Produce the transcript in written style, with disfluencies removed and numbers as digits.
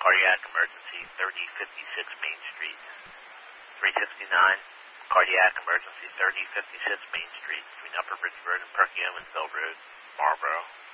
cardiac emergency, 3056 Main Street. 369, cardiac emergency, 3056 Main Street, between Upper Bridge Road and Perkiomen Road, Marlboro.